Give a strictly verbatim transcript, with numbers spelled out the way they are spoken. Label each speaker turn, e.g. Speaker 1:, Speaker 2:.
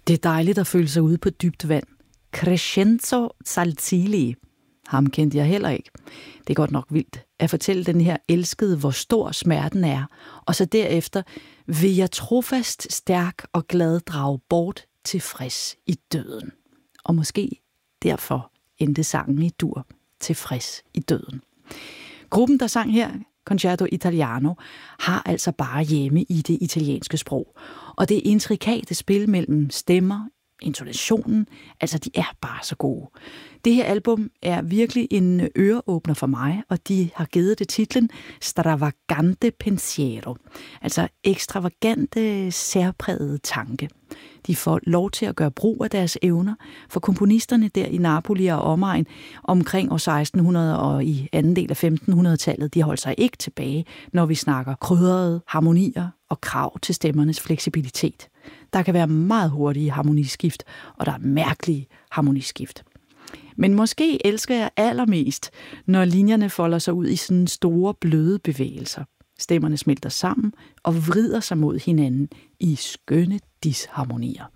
Speaker 1: Det er dejligt at føle sig ude på dybt vand. Crescenzo Salzili. Ham kendte jeg heller ikke. Det er godt nok vildt at fortælle den her elskede, hvor stor smerten er, og så derefter vil jeg trofast, stærk og glad drage bort tilfreds i døden. Og måske derfor endte sangen i dur, tilfreds i døden. Gruppen, der sang her, Concerto Italiano, har altså bare hjemme i det italienske sprog. Og det intrikate spil mellem stemmer, intonationen, altså de er bare så gode. Det her album er virkelig en øreåbner for mig, og de har givet det titlen Stravagante Pensiero, altså ekstravagante, særprægede tanke. De får lov til at gøre brug af deres evner, for komponisterne der i Napoli og omegn omkring år seksten hundrede og i anden del af femtenhundredetallet, de holdt sig ikke tilbage, når vi snakker krydrede harmonier og krav til stemmernes fleksibilitet. Der kan være meget hurtige harmoniskift, og der er mærkelige harmoniskift. Men måske elsker jeg allermest, når linjerne folder sig ud i sådan store, bløde bevægelser. Stemmerne smelter sammen og vrider sig mod hinanden i skønne disharmonier.